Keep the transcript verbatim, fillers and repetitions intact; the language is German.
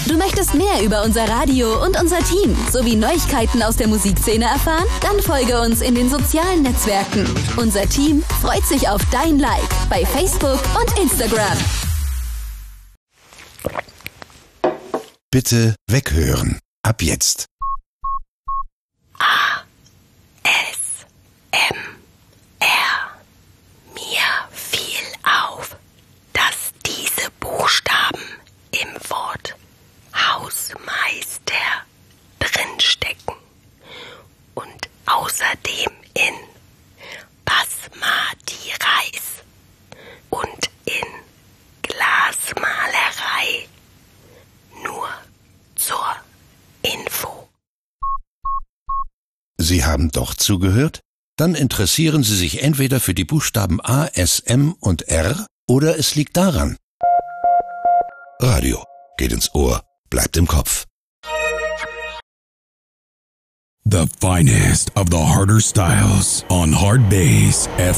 Du möchtest mehr über unser Radio und unser Team sowie Neuigkeiten aus der Musikszene erfahren? Dann folge uns in den sozialen Netzwerken. Unser Team freut sich auf dein Like bei Facebook und Instagram. Bitte weghören. Ab jetzt. A. S. M. R. Mir fiel auf, dass diese Buchstaben im Wort Hausmeister drinstecken und außerdem in Basmati Reis und in Glasmalerei. Nur zur Info. Sie haben doch zugehört? Dann interessieren Sie sich entweder für die Buchstaben A, S, M und R oder es liegt daran. Radio geht ins Ohr, bleibt im Kopf. The finest of the harder styles on Hard Bass F